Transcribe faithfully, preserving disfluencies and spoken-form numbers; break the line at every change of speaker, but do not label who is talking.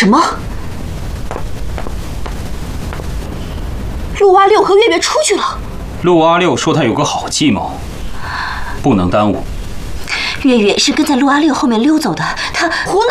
什么？陆阿六和月月出去了。
陆阿六说他有个好计谋，不能耽误。
月月是跟在陆阿六后面溜走的，他胡闹。